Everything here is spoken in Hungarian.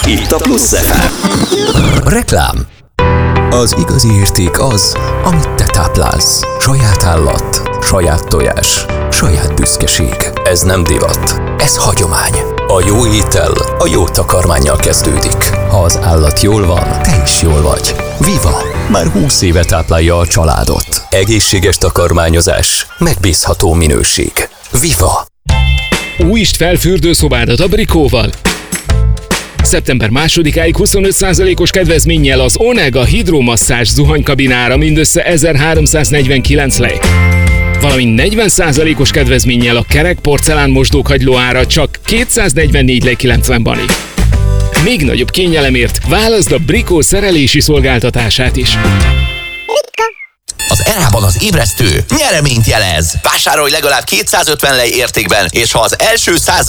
Itt a Plusz FM. Reklám. Az igazi érték az, amit te táplálsz. Saját állat, saját tojás, saját büszkeség. Ez nem divat, ez hagyomány. A jó étel a jó takarmánnyal kezdődik. Ha az állat jól van, te is jól vagy. Viva! Már 20 éve táplálja a családot. Egészséges takarmányozás, megbízható minőség. Viva! Újítsd fel fürdőszobádat a Brikóval! Szeptember 2-áig 25%-os kedvezménnyel az Onega hidromasszázs zuhanykabinára mindössze 1349 lej. Valamint 40%-os kedvezménnyel a kerek porcelán mosdókagyló ára csak 244 lej 90 bani. Még nagyobb kényelemért válaszd a Brikó szerelési szolgáltatását is. Az Erában az ébresztő nyereményt jelez. Vásárolj legalább 250 lej értékben, és ha az első 100